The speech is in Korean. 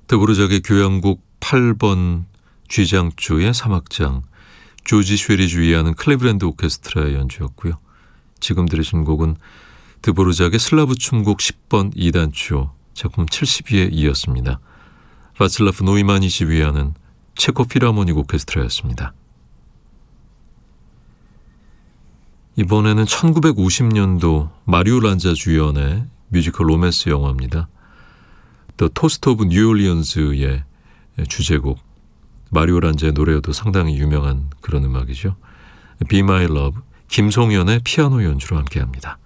드보르작의 교향곡 8번 쥐장조의 3악장, 조지 쉐리 주의하는 클리브랜드 오케스트라의 연주였고요. 지금 들으신 곡은 드보르작의 슬라브 춤곡 10번 2단조 작품 72에 이었습니다. 바슬라프 노이만이 지휘하는 체코 필하모닉 오케스트라였습니다. 이번에는 1950년도 마리오 란자 주연의 뮤지컬 로맨스 영화입니다. The Toast of New Orleans의 주제곡, 마리오 란자의 노래여도 상당히 유명한 그런 음악이죠. Be My Love, 김송연의 피아노 연주로 함께합니다.